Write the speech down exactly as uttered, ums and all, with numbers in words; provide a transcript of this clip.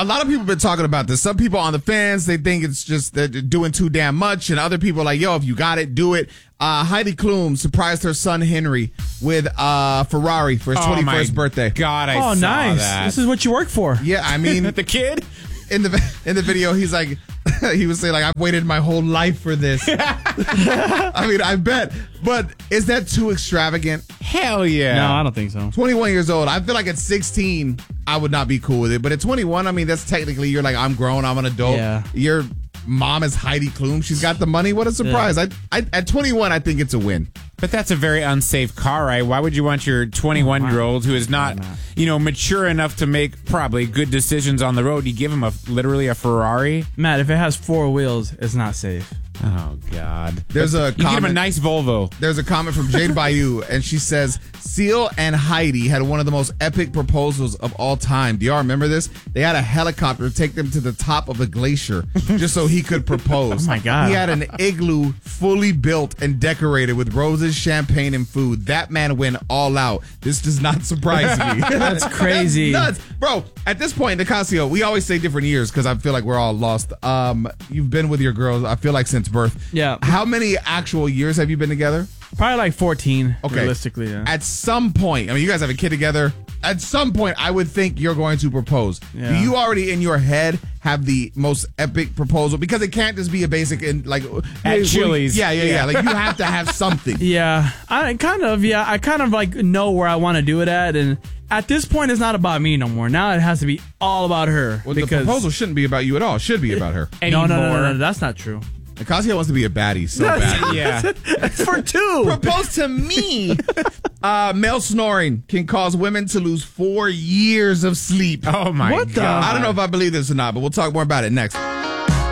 a lot of people have been talking about this. Some people on the fence, they think it's just they're doing too damn much. And other people are like, yo, if you got it, do it. Uh, Heidi Klum surprised her son Henry with a Ferrari for his Oh, twenty-first my birthday. God, I Oh, saw nice. that. This is what you work for. Yeah, I mean, the kid? in the in the video, he's like, he was saying like, I've waited my whole life for this. I mean, I bet. But is that too extravagant? Hell yeah. No, I don't think so. twenty-one years old. I feel like at sixteen, I would not be cool with it. But at twenty-one, I mean, that's technically, you're like, I'm grown, I'm an adult. Yeah. Your mom is Heidi Klum. She's got the money. What a surprise. Yeah. I, I At twenty-one, I think it's a win. But that's a very unsafe car ride. Why would you want your twenty-one-year-old who is not, you know, mature enough to make probably good decisions on the road? You give him a literally a Ferrari? Matt, if it has four wheels, it's not safe. Oh, God. There's a You get him a comment- nice Volvo. There's a comment from Jade Bayou, and she says, Seal and Heidi had one of the most epic proposals of all time. Do y'all remember this? They had a helicopter take them to the top of a glacier just so he could propose. Oh, my God. He had an igloo fully built and decorated with roses, champagne, and food. That man went all out. This does not surprise me. That's crazy. That's nuts. Bro, at this point, Nicasio, we always say different years because I feel like we're all lost. Um, you've been with your girls, I feel like, since birth. Yeah. How many actual years have you been together? Probably like fourteen, Okay. realistically. Yeah. At some point, I mean, you guys have a kid together. At some point, I would think you're going to propose. Yeah. Do you already in your head have the most epic proposal? Because it can't just be a basic and like At hey, Chili's. Yeah, yeah, yeah. Like you have to have something. Yeah, I kind of, yeah, I kind of like know where I want to do it at. And at this point, it's not about me no more. Now it has to be all about her. Well, the proposal shouldn't be about you at all. It should be about her. No, no, no, Anymore. no, no, that's not true. Nicasio wants to be a baddie so bad. Yeah. It's for two. Propose to me. uh, male snoring can cause women to lose four years of sleep. Oh, my What the- God. I don't know if I believe this or not, but we'll talk more about it next.